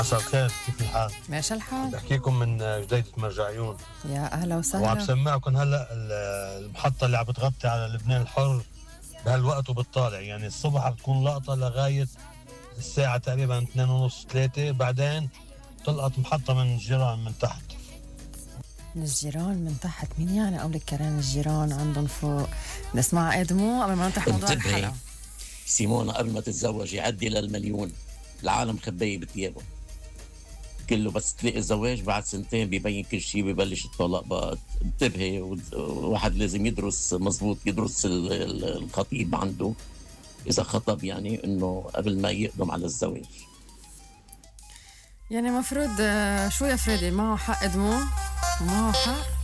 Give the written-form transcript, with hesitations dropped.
مساء الخير، كيف الحال؟ ماشي الحال. بحكيكم من جديدة مرجعيون، يا أهلا وعم وسهلا. سمعكم هلا المحطة اللي عم بتغطي على لبنان الحر بهالوقت وبتطالع، يعني الصبح بتكون لقطة لغاية الساعة تقريبا 2:30 3، بعدين تلقط محطة من الجيران من تحت. من الجيران من تحت؟ مين يعني قولك كران الجيران عندهم فوق؟ نسمع ادمو قبل ما نفتح موضوع الحلقة. سيمونا قبل ما تتزوج يعدي للمليون، العالم خباية بثيابه كله، بس تلاقي الزواج بعد سنتين بيبين كل شيء، ببلش الطلاق بقى. انتبهي، واحد لازم يدرس مزبوط، يدرس الخطيب عنده إذا خطب، يعني إنه قبل ما يقدم على الزواج. يعني مفروض شو يا فريدي، معه حق ادمو ومعه حق